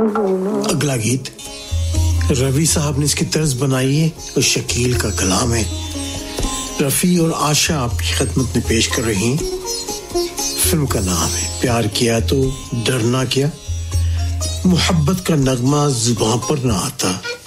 अगला गीत रवि साहब ने इसकी तर्ज बनाई है और शकील का कलाम है। रफ़ी और आशा आपकी खिदमत में पेश कर रही हैं। फिल्म का नाम है प्यार किया तो डरना क्या, मोहब्बत का नगमा जुबान पर ना आता।